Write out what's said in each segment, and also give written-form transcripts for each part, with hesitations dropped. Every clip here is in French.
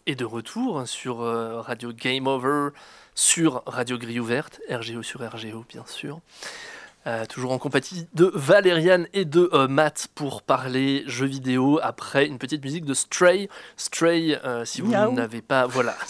est de retour sur Radio Game Over, sur Radio Grille Ouverte, RGO sur RGO bien sûr. Toujours en compagnie de Valériane et de Matt pour parler jeux vidéo après une petite musique de Stray. Stray, si vous n'avez pas,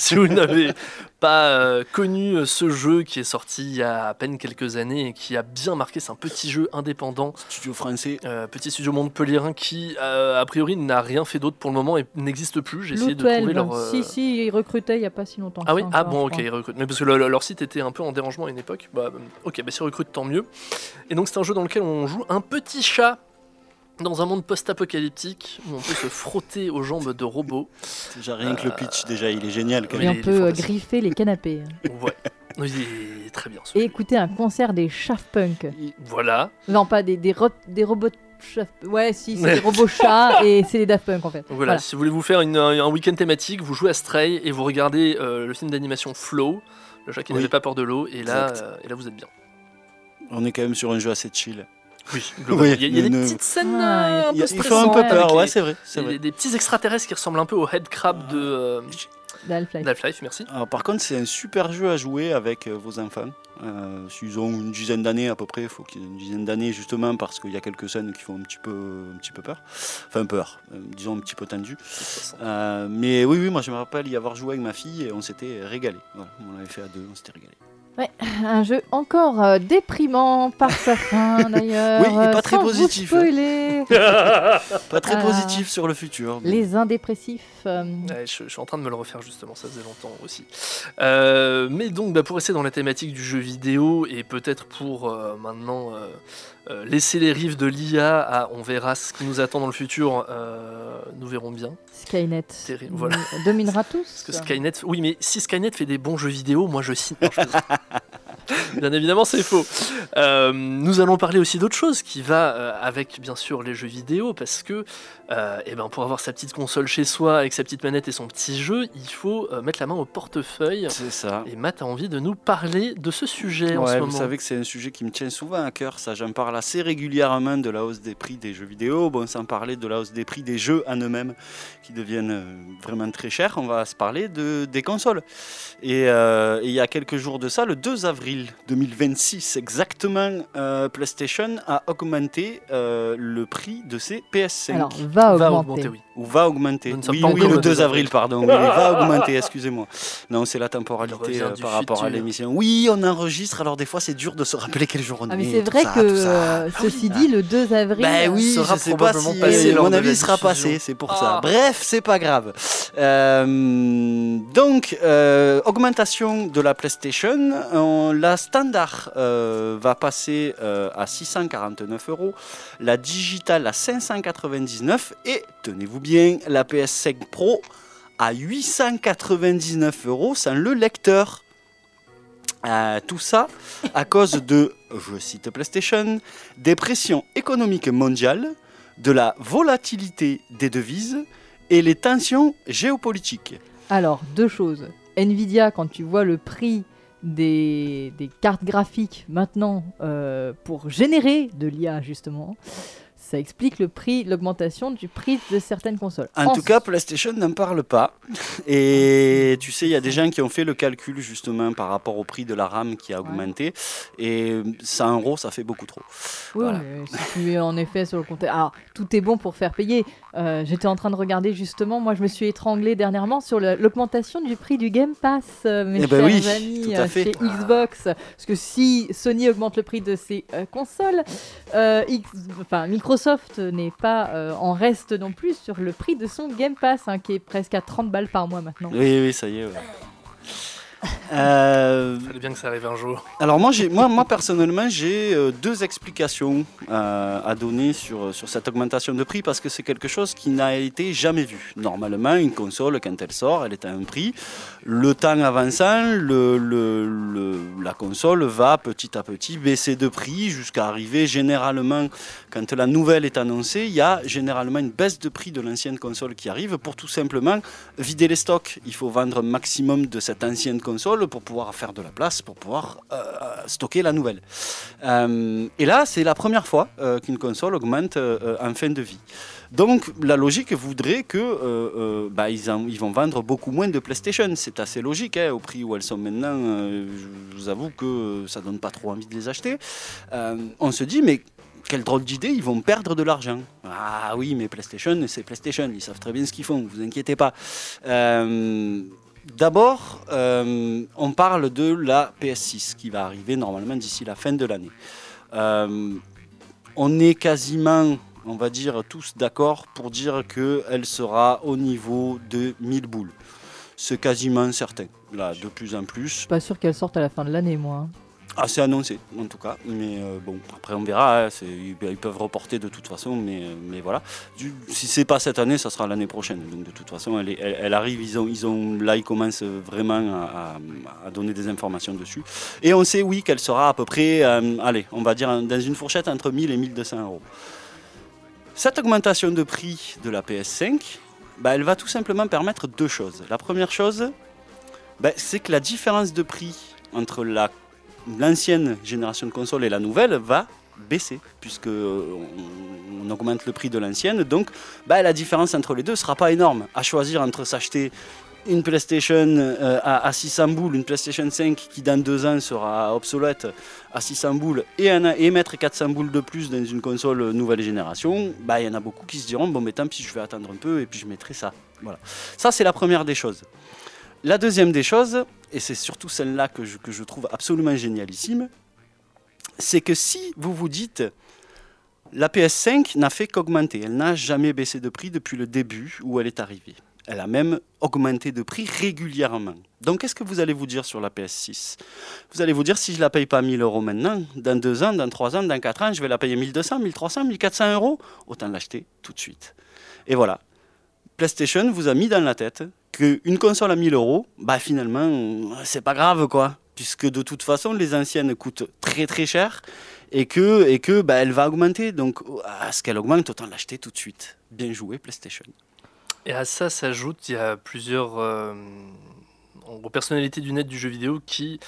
connu ce jeu qui est sorti il y a à peine quelques années et qui a bien marqué, c'est un petit jeu indépendant. Studio français. Petit studio montpelliérain qui, a priori, n'a rien fait d'autre pour le moment et n'existe plus. J'ai essayé de trouver leur... Si, ils recrutaient il n'y a pas si longtemps. Ah oui, ok, ils recrutent. Mais parce que leur site était un peu en dérangement à une époque. S'ils recrutent, tant mieux. Et donc c'est un jeu dans lequel on joue un petit chat dans un monde post-apocalyptique où on peut se frotter aux jambes de robots. Déjà rien que le pitch, déjà il est génial. Et on peut griffer les canapés. Ouais, il est très bien. Et écouter un concert des Shaft Punk. Voilà. Non, pas des robots. Ouais, si, c'est des robots chats et c'est les Daft Punk en fait. Voilà. Si vous voulez vous faire un week-end thématique, vous jouez à Stray et vous regardez le film d'animation Flow, le chat qui n'avait pas peur de l'eau, et là vous êtes bien. On est quand même sur un jeu assez chill. Oui, globalement. Il y a des petites scènes un peu stressantes. Il fait un peu peur, ouais, c'est vrai. Des petits extraterrestres qui ressemblent un peu au headcrab de Half-Life, merci. Alors, par contre, c'est un super jeu à jouer avec vos enfants. S'ils ont une dizaine d'années à peu près, il faut qu'ils aient une dizaine d'années justement parce qu'il y a quelques scènes qui font un petit peu peur. Enfin peur, disons un petit peu tendu. Mais oui, moi je me rappelle y avoir joué avec ma fille et on s'était régalé. Voilà, on l'avait fait à deux, on s'était régalé. Ouais, un jeu encore déprimant par sa fin d'ailleurs. Oui, et pas très positif. Pas très Voilà. positif sur le futur. Mais... Les indépressifs. Ouais, je suis en train de me le refaire justement, ça faisait longtemps aussi. Mais donc pour rester dans la thématique du jeu vidéo et peut-être pour maintenant laisser les rives de l'IA, on verra ce qui nous attend dans le futur, nous verrons bien. Skynet voilà. dominera tous. Parce que Skynet, oui, mais si Skynet fait des bons jeux vidéo, moi je signe. Bien évidemment, c'est faux. Nous allons parler aussi d'autre chose qui va avec bien sûr les jeux vidéo, parce que pour avoir sa petite console chez soi avec sa petite manette et son petit jeu, il faut mettre la main au portefeuille. C'est ça. Et Matt a envie de nous parler de ce sujet en ce moment. Vous savez que c'est un sujet qui me tient souvent à cœur. Ça, j'en parle assez régulièrement de la hausse des prix des jeux vidéo. Bon, sans parler de la hausse des prix des jeux en eux-mêmes qui deviennent vraiment très chers. On va se parler des consoles. Et il y a quelques jours de ça, le 2 avril 2026 exactement, PlayStation a augmenté le prix de ses PS5. Alors, va augmenter. Oui. Ou va augmenter. Oui, le 2 avril, pardon. Oui, va augmenter, excusez-moi. Non, c'est la temporalité par rapport à l'émission. Oui, on enregistre, alors des fois c'est dur de se rappeler quel jour on est. Mais c'est vrai que, ceci dit, le 2 avril sera je sais pas si, passé. À mon avis, il sera passé, c'est pour ça. Bref, c'est pas grave. Donc, augmentation de la PlayStation. La standard va passer à 649 €, la digitale à 599 et, tenez-vous bien, la PS5 Pro à 899 € sans le lecteur. Tout ça à cause de, je cite PlayStation, des pressions économiques mondiales, de la volatilité des devises et les tensions géopolitiques. Alors, deux choses. Nvidia, quand tu vois le prix des cartes graphiques maintenant pour générer de l'IA justement, ça explique l'augmentation du prix de certaines consoles. En tout cas, PlayStation n'en parle pas. Et tu sais, il y a des gens qui ont fait le calcul justement par rapport au prix de la RAM qui a augmenté. Et 100 €, ça fait beaucoup trop. Oui, voilà. Mais si tu es en effet sur le compte... Alors, tout est bon pour faire payer. J'étais en train de regarder justement, moi je me suis étranglé dernièrement sur l'augmentation du prix du Game Pass, mes chers amis, chez Xbox. Parce que si Sony augmente le prix de ses consoles, Microsoft n'est pas en reste non plus sur le prix de son Game Pass, qui est presque à 30 balles par mois maintenant. Oui, ça y est. Ouais. Fallait bien que ça arrive un jour. Alors moi personnellement, j'ai deux explications à donner sur cette augmentation de prix parce que c'est quelque chose qui n'a été jamais vu. Normalement, une console, quand elle sort, elle est à un prix. Le temps avançant, la console va petit à petit baisser de prix jusqu'à arriver généralement, quand la nouvelle est annoncée, il y a généralement une baisse de prix de l'ancienne console qui arrive pour tout simplement vider les stocks. Il faut vendre un maximum de cette ancienne console console pour pouvoir faire de la place, pour pouvoir stocker la nouvelle. Et là, c'est la première fois qu'une console augmente en fin de vie. Donc la logique voudrait que ils vont vendre beaucoup moins de PlayStation. C'est assez logique, hein, au prix où elles sont maintenant. Je vous avoue que ça donne pas trop envie de les acheter. On se dit mais quelle drôle d'idée, ils vont perdre de l'argent. Ah oui, mais PlayStation, c'est PlayStation, ils savent très bien ce qu'ils font, vous inquiétez pas. D'abord, on parle de la PS6 qui va arriver normalement d'ici la fin de l'année. On est quasiment, on va dire, tous d'accord pour dire qu'elle sera au niveau de 1000 boules. C'est quasiment certain, là, de plus en plus. Je suis pas sûr qu'elle sorte à la fin de l'année, moi. Ah, c'est annoncé, en tout cas. Mais bon, après on verra. Hein, ils peuvent reporter de toute façon, mais voilà. Si c'est pas cette année, ça sera l'année prochaine. Donc de toute façon, elle arrive. Là, ils commencent vraiment à donner des informations dessus. Et on sait, oui, qu'elle sera à peu près, allez, on va dire dans une fourchette entre 1000 et 1200 euros. Cette augmentation de prix de la PS5, elle va tout simplement permettre deux choses. La première chose, c'est que la différence de prix entre l'ancienne génération de consoles et la nouvelle va baisser, puisque on augmente le prix de l'ancienne, donc la différence entre les deux ne sera pas énorme. À choisir entre s'acheter une PlayStation à 600 boules, une PlayStation 5 qui dans 2 ans sera obsolète à 600 boules et mettre 400 boules de plus dans une console nouvelle génération, il y en a beaucoup qui se diront bon mais tant pis, je vais attendre un peu et puis je mettrai ça. Voilà. Ça c'est la première des choses. La deuxième des choses, et c'est surtout celle-là que je trouve absolument génialissime, c'est que si vous vous dites la PS5 n'a fait qu'augmenter, elle n'a jamais baissé de prix depuis le début où elle est arrivée. Elle a même augmenté de prix régulièrement. Donc qu'est-ce que vous allez vous dire sur la PS6 ? Vous allez vous dire si je ne la paye pas 1000 euros maintenant, dans 2 ans, dans 3 ans, dans 4 ans, je vais la payer 1200, 1300, 1400 euros, autant l'acheter tout de suite. Et voilà. PlayStation vous a mis dans la tête qu'une console à 1000 euros, finalement, c'est pas grave, quoi. Puisque de toute façon, les anciennes coûtent très très cher et que elle va augmenter. Donc, à ce qu'elle augmente, autant l'acheter tout de suite. Bien joué, PlayStation. Et à ça s'ajoute, il y a plusieurs personnalités du net du jeu vidéo qui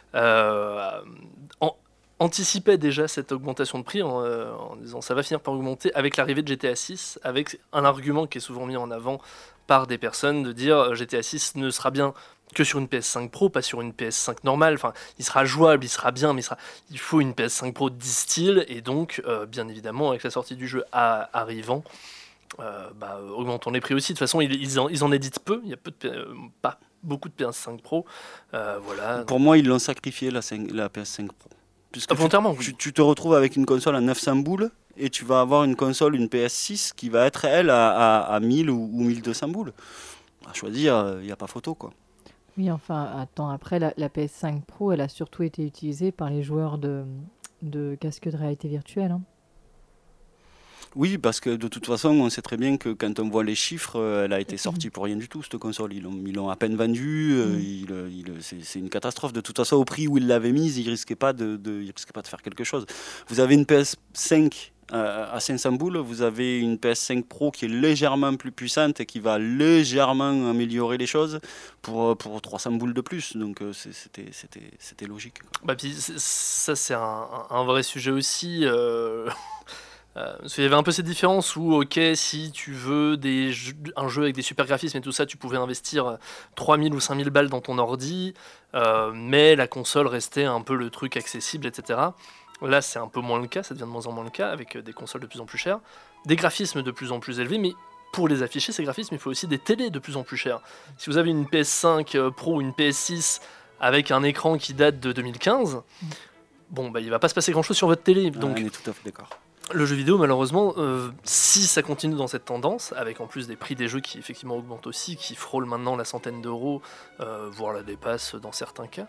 anticipaient déjà cette augmentation de prix en disant ça va finir par augmenter avec l'arrivée de GTA 6, avec un argument qui est souvent mis en avant par des personnes de dire GTA 6 ne sera bien que sur une PS5 Pro, pas sur une PS5 normale. Enfin, il sera jouable, il sera bien, mais il faut une PS5 Pro disent-ils, et donc bien évidemment avec la sortie du jeu arrivant, augmentons les prix aussi. De toute façon, ils en éditent peu, il y a pas beaucoup de PS5 Pro. Voilà. Pour moi, ils l'ont sacrifié la PS5 Pro. Puisque volontairement, tu te retrouves avec une console à 900 boules et tu vas avoir une console, une PS6 qui va être elle à 1000 ou 1200 boules. À choisir, il n'y a pas photo, quoi. Oui, enfin, attends, après la PS5 Pro, elle a surtout été utilisée par les joueurs de casques de réalité virtuelle. Hein. Oui, parce que de toute façon, on sait très bien que quand on voit les chiffres, elle a été sortie pour rien du tout, cette console. Ils l'ont à peine vendue, c'est une catastrophe. De toute façon, au prix où ils l'avaient mise, ils ne risquaient pas de faire quelque chose. Vous avez une PS5 à 500 boules, vous avez une PS5 Pro qui est légèrement plus puissante et qui va légèrement améliorer les choses pour 300 boules de plus. Donc c'était logique. Puis ça, c'est un vrai sujet aussi. Parce qu'il y avait un peu cette différence où, ok, si tu veux un jeu avec des super graphismes et tout ça, tu pouvais investir 3000 ou 5000 balles dans ton ordi, mais la console restait un peu le truc accessible, etc. Là, c'est un peu moins le cas, ça devient de moins en moins le cas, avec des consoles de plus en plus chères, des graphismes de plus en plus élevés, mais pour les afficher, ces graphismes, il faut aussi des télés de plus en plus chères. Si vous avez une PS5 Pro ou une PS6 avec un écran qui date de 2015, il va pas se passer grand-chose sur votre télé. Donc, on est tout à fait d'accord. Le jeu vidéo, malheureusement, si ça continue dans cette tendance, avec en plus des prix des jeux qui effectivement augmentent aussi, qui frôlent maintenant la centaine d'euros, voire la dépassent dans certains cas,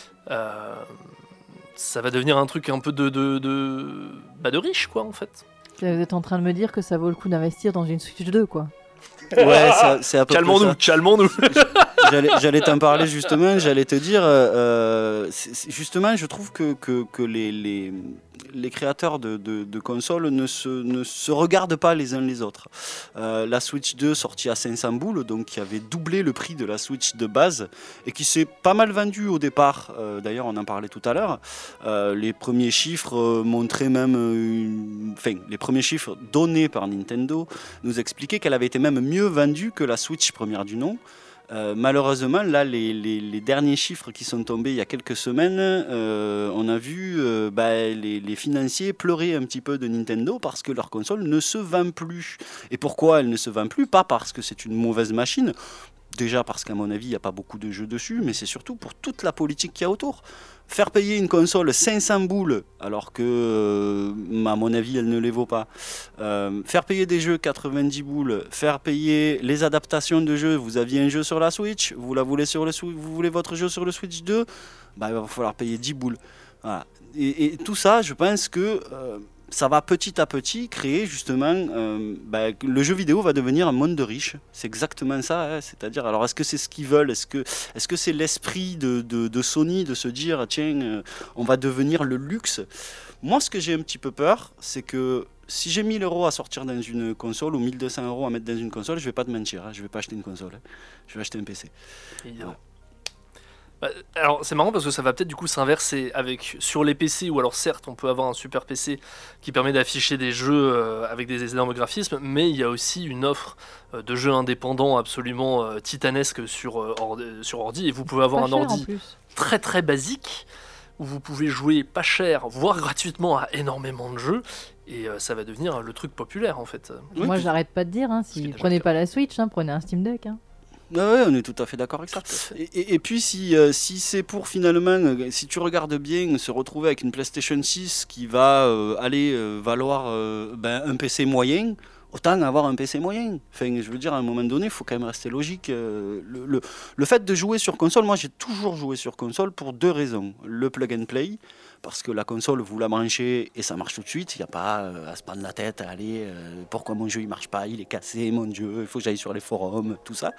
ça va devenir un truc un peu de riche, quoi, en fait. Vous êtes en train de me dire que ça vaut le coup d'investir dans une Switch 2, quoi. Ouais, c'est à peu près ça. Calmons-nous. j'allais t'en parler justement. J'allais te dire, justement, je trouve que les créateurs de consoles ne se regardent pas les uns les autres. La Switch 2 sortie à 500 boules, donc qui avait doublé le prix de la Switch de base et qui s'est pas mal vendue au départ. D'ailleurs, on en parlait tout à l'heure. Les premiers chiffres montraient même, les premiers chiffres donnés par Nintendo nous expliquaient qu'elle avait été même mieux vendue que la Switch première du nom. Malheureusement, là, les derniers chiffres qui sont tombés il y a quelques semaines, on a vu les financiers pleurer un petit peu de Nintendo parce que leur console ne se vend plus. Et pourquoi elle ne se vend plus? Pas parce que c'est une mauvaise machine. Déjà parce qu'à mon avis, il n'y a pas beaucoup de jeux dessus, mais c'est surtout pour toute la politique qu'il y a autour. Faire payer une console 500 boules, alors que, à mon avis, elle ne les vaut pas. Faire payer des jeux 90 boules, faire payer les adaptations de jeux. Vous aviez un jeu sur la Switch, vous voulez votre jeu sur le Switch 2, il va falloir payer 10 boules. Voilà. Et tout ça, je pense que ça va petit à petit créer justement le jeu vidéo va devenir un monde de riches. C'est exactement ça, hein. C'est-à-dire, alors est-ce que c'est ce qu'ils veulent, est-ce que c'est l'esprit de Sony de se dire tiens, on va devenir le luxe? Moi, ce que j'ai un petit peu peur, c'est que si j'ai 1000 € à sortir dans une console ou 1200 € à mettre dans une console, je vais pas te mentir, hein, je vais pas acheter une console, hein. Je vais acheter un PC. Voilà. Alors c'est marrant parce que ça va peut-être du coup s'inverser avec sur les PC, où alors certes on peut avoir un super PC qui permet d'afficher des jeux avec des énormes graphismes, mais il y a aussi une offre de jeux indépendants absolument titanesque sur ordi, et vous pouvez avoir un ordi très très basique où vous pouvez jouer pas cher, voire gratuitement à énormément de jeux, et ça va devenir le truc populaire en fait. Oui, moi j'arrête pas de dire, si prenez pas la Switch, prenez un Steam Deck. Ah ouais, on est tout à fait d'accord avec ça. Et puis si c'est pour finalement, si tu regardes bien, se retrouver avec une PlayStation 6 qui va valoir un PC moyen, autant avoir un PC moyen. Enfin, je veux dire, à un moment donné, il faut quand même rester logique. Le fait de jouer sur console, moi j'ai toujours joué sur console pour deux raisons. Le plug and play, parce que la console, vous la branchez et ça marche tout de suite. Il n'y a pas à se prendre la tête, à aller pourquoi mon jeu il marche pas, il est cassé, mon Dieu, il faut que j'aille sur les forums, tout ça.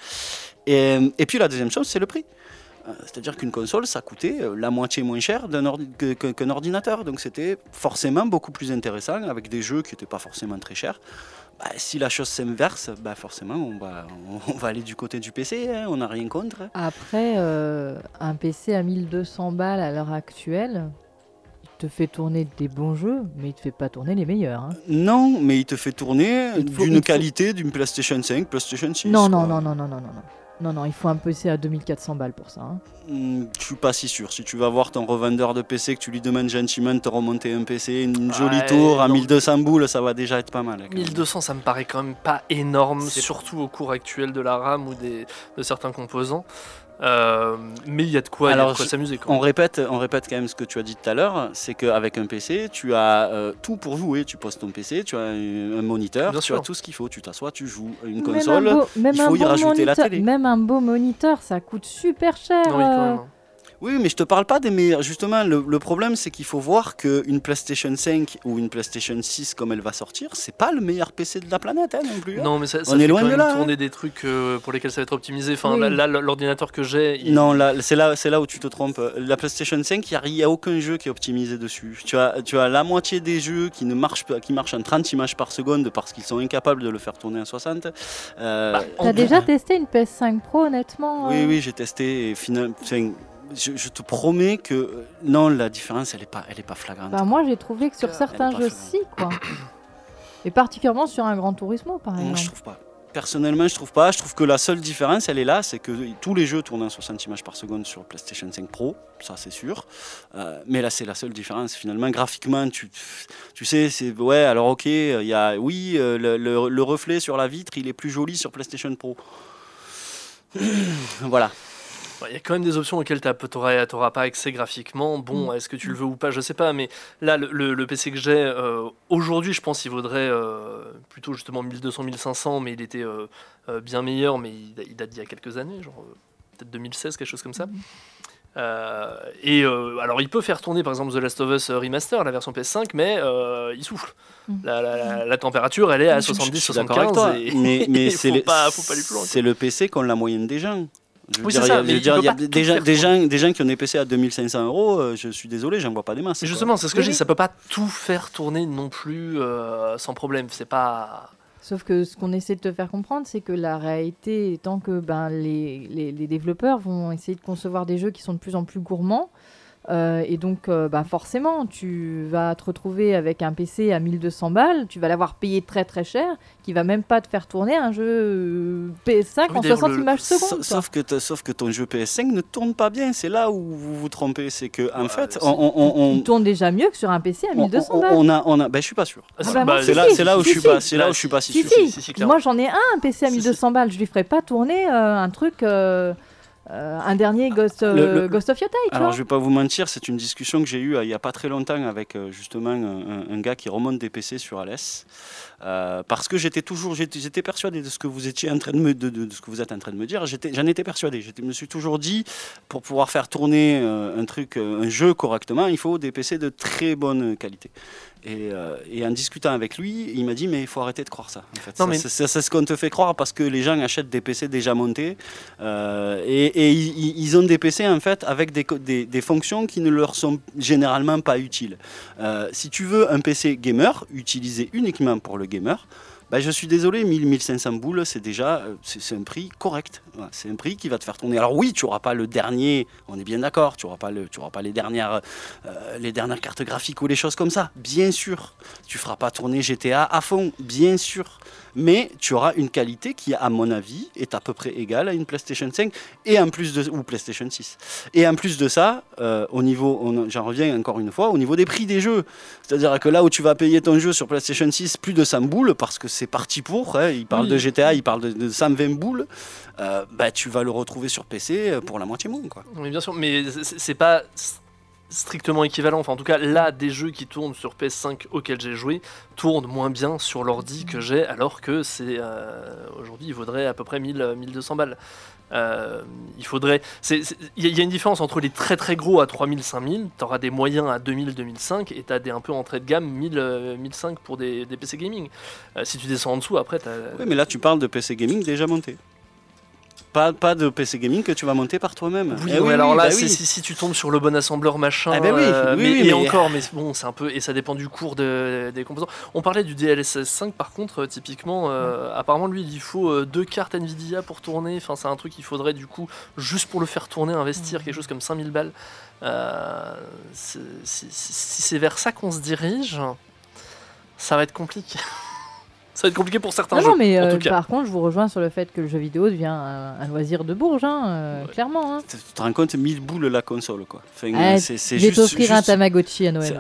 Et puis la deuxième chose, c'est le prix. C'est-à-dire qu'une console, ça coûtait la moitié moins cher qu'un ordinateur. Donc c'était forcément beaucoup plus intéressant avec des jeux qui n'étaient pas forcément très chers. Si la chose s'inverse, forcément, on va aller du côté du PC, hein, on n'a rien contre. Après, un PC à 1200 balles à l'heure actuelle, il te fait tourner des bons jeux, mais il te fait pas tourner les meilleurs. Hein. Non, mais il te fait tourner d'une qualité d'une PlayStation 5, PlayStation 6. Non. Non, il faut un PC à 2400 balles pour ça. Hein. Je suis pas si sûr. Si tu vas voir ton revendeur de PC, que tu lui demandes gentiment de te remonter un PC, une jolie tour à 1200 boules, ça va déjà être pas mal. 1200, ça me paraît quand même pas énorme, surtout au cours actuel de la RAM ou de certains composants. Mais il y a de quoi s'amuser. On répète quand même ce que tu as dit tout à l'heure, c'est qu'avec un PC, tu as tout pour jouer. Tu poses ton PC, tu as un moniteur, tu as tout ce qu'il faut. Tu t'assois, tu joues. Une console, il faut y rajouter la télé. Même un beau moniteur, ça coûte super cher. Oui, quand même. Oui, mais je te parle pas des meilleurs. Justement, le problème, c'est qu'il faut voir qu'une PlayStation 5 ou une PlayStation 6, comme elle va sortir, c'est pas le meilleur PC de la planète, hein, non plus. Hein. Non, mais ça on est loin de là. Tourner des trucs pour lesquels ça va être optimisé. Enfin, oui. Là, l'ordinateur que j'ai. Non, c'est là où tu te trompes. La PlayStation 5, il n'y a aucun jeu qui est optimisé dessus. Tu as la moitié des jeux qui marchent en 30 images par seconde parce qu'ils sont incapables de le faire tourner en 60. T'as déjà testé une PS5 Pro, honnêtement? Oui, j'ai testé. Et finalement. Je te promets que non, la différence elle est pas flagrante. Moi j'ai trouvé que sur certains jeux si quoi. Et particulièrement sur un Gran Turismo par exemple. Moi je trouve pas. Personnellement je trouve pas. Je trouve que la seule différence elle est là, c'est que tous les jeux tournent en 60 images par seconde sur PlayStation 5 Pro, ça c'est sûr. Mais là c'est la seule différence finalement. Graphiquement tu sais c'est ouais alors ok il y a le reflet sur la vitre il est plus joli sur PlayStation Pro. Voilà. Il y a quand même des options auxquelles tu n'auras pas accès graphiquement. Bon, est-ce que tu le veux ou pas, je sais pas. Mais là, le PC que j'ai, aujourd'hui, je pense qu'il vaudrait plutôt justement 1200-1500, mais il était bien meilleur, mais il date d'il y a quelques années, genre peut-être 2016, quelque chose comme ça. Alors, il peut faire tourner, par exemple, The Last of Us Remaster, la version PS5, mais il souffle. La température, elle est à 70-75. Mais faut pas lui planter. C'est le PC qui ont la moyenne des gens. Oui, c'est ça, mais il y a des gens qui ont des PC à 2500 €, je suis désolé, j'en vois pas des masses. Mais justement, c'est ce que je dis, ça peut pas tout faire tourner non plus sans problème. C'est pas. Sauf que ce qu'on essaie de te faire comprendre, c'est que la réalité étant que les développeurs vont essayer de concevoir des jeux qui sont de plus en plus gourmands. Et donc, forcément, tu vas te retrouver avec un PC à 1200 balles, tu vas l'avoir payé très très cher, qui va même pas te faire tourner un jeu PS5 en 60 images secondes. Sauf que ton jeu PS5 ne tourne pas bien, c'est là où vous vous trompez. C'est que, en fait, il tourne déjà mieux que sur un PC à 1200 balles. Je suis pas sûr. C'est là où je suis pas si sûr. Moi, j'en ai un PC à 1200 balles, je lui ferai pas tourner un truc. Un dernier Ghost of Yotei. Alors je vais pas vous mentir, c'est une discussion que j'ai eue il y a pas très longtemps avec justement un gars qui remonte des PC sur Alès, parce que j'étais persuadé de ce que vous étiez en train de ce que vous êtes en train de me dire. J'en étais persuadé. Je me suis toujours dit, pour pouvoir faire tourner un jeu correctement, il faut des PC de très bonne qualité. Et en discutant avec lui, il m'a dit mais il faut arrêter de croire ça. En fait. C'est ce qu'on te fait croire parce que les gens achètent des PC déjà montés et ils ont des PC en fait avec des fonctions qui ne leur sont généralement pas utiles. Si tu veux un PC gamer utilisé uniquement pour le gamer, je suis désolé, 1500 boules, c'est déjà c'est un prix correct. Voilà, c'est un prix qui va te faire tourner. Alors oui, tu n'auras pas le dernier, on est bien d'accord, tu n'auras pas les dernières cartes graphiques ou les choses comme ça, bien sûr. Tu ne feras pas tourner GTA à fond, bien sûr. Mais tu auras une qualité qui, à mon avis, est à peu près égale à une PlayStation 5 ou PlayStation 6. Et en plus de ça, j'en reviens encore une fois, au niveau des prix des jeux. C'est-à-dire que là où tu vas payer ton jeu sur PlayStation 6 plus de 100 boules, parce que c'est parti pour, il parle de GTA, il parle de 120 boules, tu vas le retrouver sur PC pour la moitié moins. Quoi. Oui, bien sûr, mais c'est pas strictement équivalent. Enfin, en tout cas, là, des jeux qui tournent sur PS5 auxquels j'ai joué tournent moins bien sur l'ordi que j'ai, alors que c'est aujourd'hui, il vaudrait à peu près 1200 balles. Il faudrait. Il y a une différence entre les très très gros à 3000, 5000, tu auras des moyens à 2000, 2005 et tu as des un peu entrée de gamme 1000, 1005 pour des PC gaming. Si tu descends en dessous, après, Oui, mais là, tu parles de PC gaming déjà monté. Pas de PC gaming que tu vas monter par toi-même. Si tu tombes sur le bon assembleur machin, mais bon, c'est un peu, et ça dépend du cours des composants. On parlait du DLSS 5 par contre, typiquement, apparemment lui il faut 2 cartes Nvidia pour tourner, enfin c'est un truc qu'il faudrait du coup, juste pour le faire tourner, investir quelque chose comme 5000 balles. Si c'est vers ça qu'on se dirige, ça va être compliqué. Ça va être compliqué pour certains jeux. Non, mais en tout cas. Par contre, je vous rejoins sur le fait que le jeu vidéo devient un loisir de bourge, clairement. Hein. Tu te rends compte, 1000 boules la console, quoi. Enfin, je vais t'offrir un Tamagotchi à Noël.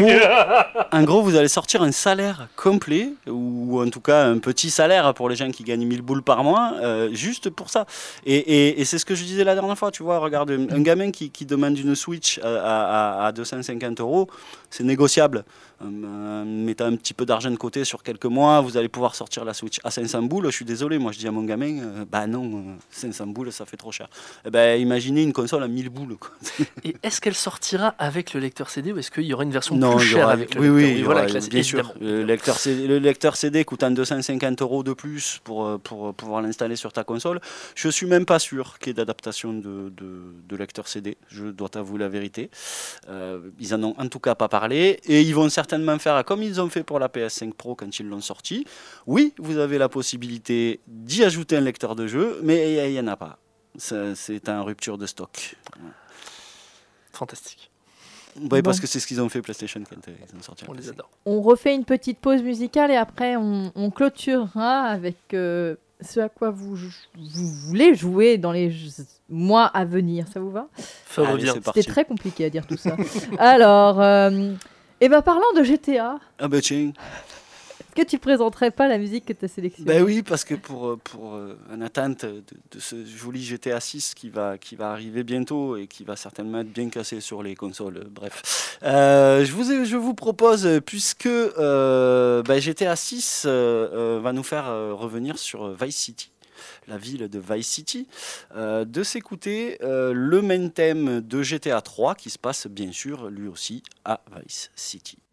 En gros, vous allez sortir un salaire complet, ou en tout cas un petit salaire pour les gens qui gagnent 1000 boules par mois, juste pour ça. Et c'est ce que je disais la dernière fois, tu vois, regarde, un gamin qui demande une Switch à 250 €, c'est négociable. Mettant un petit peu d'argent de côté sur quelques mois, vous allez pouvoir sortir la Switch à 500 boules. Je suis désolé, moi je dis à mon gamin, non, 500 boules ça fait trop cher. Imaginez une console à 1000 boules. Quoi. Et est-ce qu'elle sortira avec le lecteur CD ou est-ce qu'il y aura une version plus chère avec le lecteur bien sûr. Le lecteur CD coûtant 250 € de plus pour pouvoir l'installer sur ta console. Je suis même pas sûr qu'il y ait d'adaptation de lecteur CD. Je dois t'avouer la vérité. Ils en ont en tout cas pas parlé et ils vont certainement faire comme ils ont fait pour la PS5 Pro quand ils l'ont sorti. Oui, vous avez la possibilité d'y ajouter un lecteur de jeu, mais il n'y en a pas. C'est en rupture de stock. Fantastique. Oui, parce que c'est ce qu'ils ont fait PlayStation quand ils ont sorti. On les adore. On refait une petite pause musicale et après on clôturera avec ce à quoi vous voulez jouer dans les mois à venir. Ça vous va ? C'était très compliqué à dire tout ça. Alors... parlant de GTA, tiens. est-ce que tu présenterais pas la musique que tu as sélectionnée ? Oui, parce que pour en attente de ce joli GTA 6 qui va arriver bientôt et qui va certainement être bien cassé sur les consoles, bref. Je vous propose, puisque GTA 6 va nous faire revenir sur Vice City, la ville de Vice City, de s'écouter le main thème de GTA 3 qui se passe bien sûr lui aussi à Vice City.